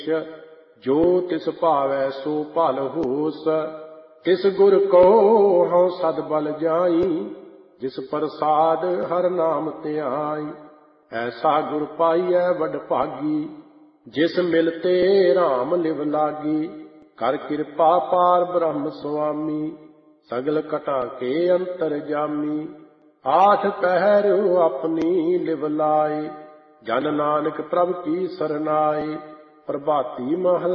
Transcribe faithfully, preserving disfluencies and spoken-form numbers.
ਜੋ ਤਿਸ ਭਾਵੈ ਸੋ ਭਲ ਹੋਸ। ਤਿਸ ਗੁਰ ਕੋ ਹਉ ਸਦ ਬਲ ਜਾਈ, ਜਿਸ ਪ੍ਰਸਾਦ ਹਰ ਨਾਮ ਧਿਆਈ। ਐਸਾ ਗੁਰ ਪਾਈਐ ਵਡ ਭਾਗੀ, ਜਿਸ ਮਿਲਤੇ ਰਾਮ ਲਿਵ ਲਾਗੀ। ਕਰ ਕਿਰਪਾ ਪਾਰ ਬ੍ਰਹਮ ਸੁਆਮੀ, ਸਗਲ ਘਟਾਂ ਕੇ ਅੰਤਰ ਜਾਮੀ। ਆਠ ਪਹਿਰ ਆਪਣੀ ਲਿਵ ਲਾਏ, ਜਨ ਨਾਨਕ ਪ੍ਰਭ ਕੀ ਸਰਨਾਏ। ਪ੍ਰਭਾਤੀ ਮਹਲਾ